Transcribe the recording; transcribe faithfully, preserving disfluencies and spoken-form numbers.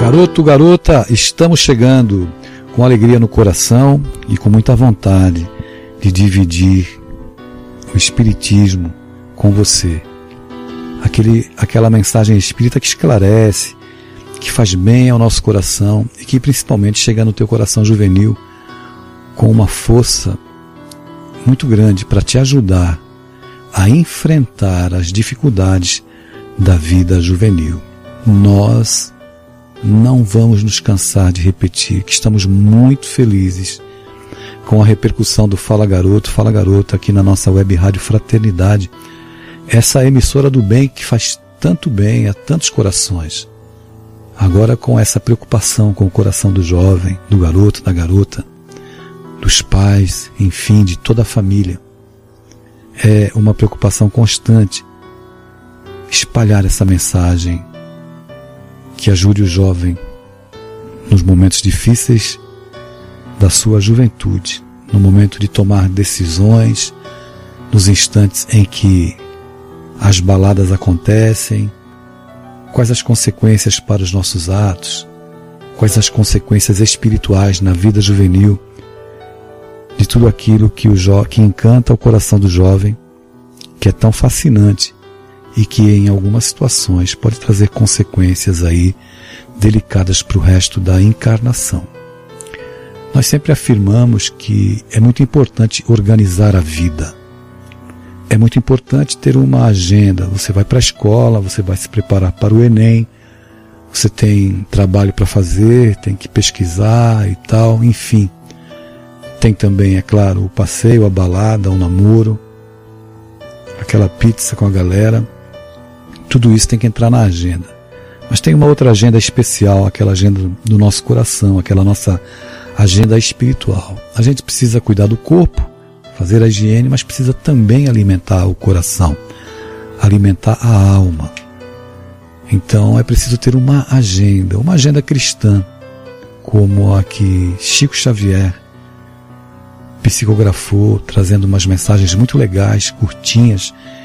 Garoto, garota, estamos chegando com alegria no coração e com muita vontade de dividir o Espiritismo com você. Aquele, aquela mensagem espírita que esclarece, que faz bem ao nosso coração e que principalmente chega no teu coração juvenil com uma força muito grande para te ajudar a enfrentar as dificuldades da vida juvenil. Nós não vamos nos cansar de repetir que estamos muito felizes com a repercussão do Fala Garoto, Fala Garota aqui na nossa web rádio Fraternidade, essa emissora do bem que faz tanto bem a tantos corações. Agora com essa preocupação com o coração do jovem, do garoto, da garota, dos pais, enfim, de toda a família. É uma preocupação constante espalhar essa mensagem que ajude o jovem nos momentos difíceis da sua juventude, no momento de tomar decisões, nos instantes em que as baladas acontecem, quais as consequências para os nossos atos, quais as consequências espirituais na vida juvenil, de tudo aquilo que, o jo- que encanta o coração do jovem, que é tão fascinante e que em algumas situações pode trazer consequências aí delicadas para o resto da encarnação. Nós sempre afirmamos que é muito importante organizar a vida. É muito importante ter uma agenda. Você vai para a escola, você vai se preparar para o Enem, você tem trabalho para fazer, tem que pesquisar e tal, enfim. Tem também, é claro, o passeio, a balada, o namoro, aquela pizza com a galera. Tudo isso tem que entrar na agenda. Mas tem uma outra agenda especial, aquela agenda do nosso coração, aquela nossa agenda espiritual. A gente precisa cuidar do corpo, fazer a higiene, mas precisa também alimentar o coração, alimentar a alma. Então é preciso ter uma agenda, uma agenda cristã, como a que Chico Xavier psicografou, trazendo umas mensagens muito legais, curtinhas,